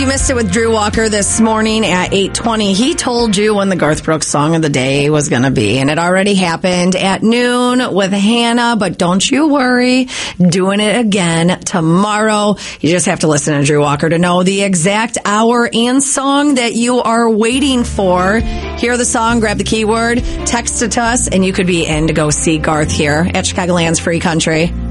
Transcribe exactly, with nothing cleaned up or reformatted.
you missed it with Drew Walker this morning at eight twenty, he told you when the Garth Brooks song of the day was going to be, and it already happened at noon with Hannah, but don't you worry, doing it again tomorrow. You just have to listen to Drew Walker to know the exact hour and song that you are waiting for. Hear the song, grab the keyword, text it to us, and you could be in to go see Garth here at Chicagoland's Free Country.